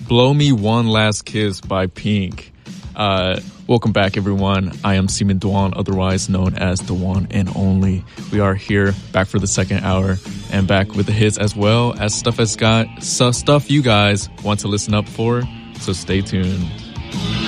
Blow Me One Last Kiss by Pink. Welcome back, everyone. I am Seaman Dwan, otherwise known as the one and only. We are here back for the second hour and back with the hits as well as stuff you guys want to listen up for. So stay tuned.